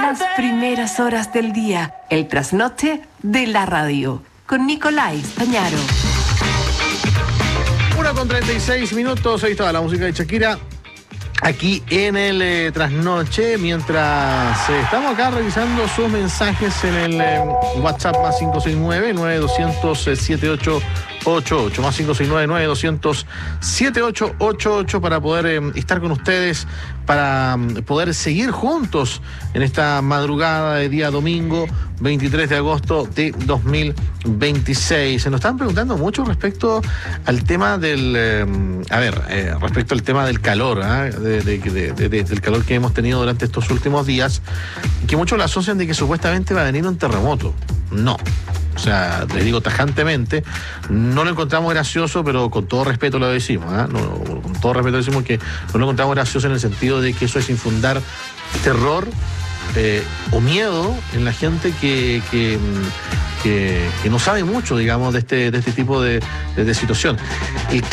Las primeras horas del día, el trasnoche de la radio, con Nicolás Pañaro. 1:36, ahí estaba la música de Shakira, aquí en el trasnoche, mientras estamos acá revisando sus mensajes en el WhatsApp más 569-9200-7888, más 569-9200-7888, para poder estar con ustedes, para poder seguir juntos en esta madrugada de día domingo 23 de agosto de 2026. Se nos están preguntando mucho respecto al tema del respecto al tema del calor, del calor que hemos tenido durante estos últimos días, que muchos lo asocian de que supuestamente va a venir un terremoto. No. O sea, les digo tajantemente, no lo encontramos gracioso, pero con todo respeto lo decimos, con todo respeto decimos que no lo encontramos gracioso en el sentido de que eso es infundar terror o miedo en la gente que no sabe mucho, digamos, de este tipo de situación.